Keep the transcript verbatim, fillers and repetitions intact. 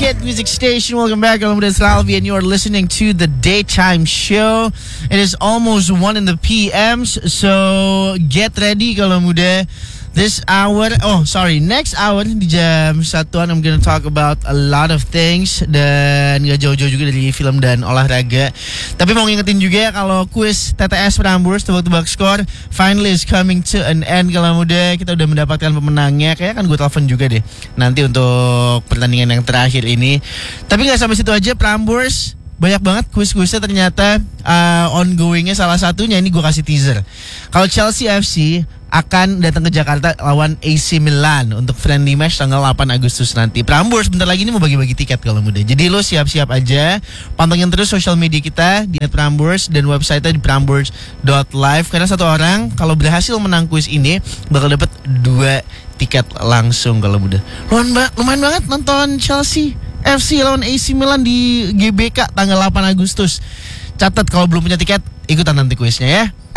hit music station. Welcome back. I'm Muda Salvi and you are listening to the Daytime Show. It is almost one in the P Ms, so get ready kalau muda. This hour, oh sorry, next hour di jam satuan I'm gonna talk about a lot of things dan gak jauh-jauh juga dari film dan olahraga. Tapi mau ngingetin juga ya kalau kuis T T S Prambors tebak-tebak skor finally is coming to an end kalau muda. Kita udah mendapatkan pemenangnya. Kayaknya kan gue telepon juga deh nanti untuk pertandingan yang terakhir ini. Tapi gak sampai situ aja, Prambors banyak banget kuis-kuisnya ternyata. uh, Ongoingnya salah satunya ini gue kasih teaser. Kalau Chelsea F C akan datang ke Jakarta lawan A C Milan untuk friendly match tanggal delapan Agustus nanti. Prambors bentar lagi ini mau bagi-bagi tiket kalau muda. Jadi lo siap-siap aja. Pantengin terus sosial media kita di Prambors dan website-nya di prambors dot live. Karena satu orang kalau berhasil menang kuis ini bakal dapat dua tiket langsung kalau muda. Lumayan, ba- lumayan banget nonton Chelsea F C lawan A C Milan di G B K tanggal delapan Agustus. Catat kalau belum punya tiket, ikutan nanti kuisnya ya.